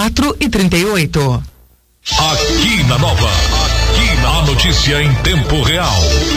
34 e 38. Aqui na Nova, a notícia em tempo real.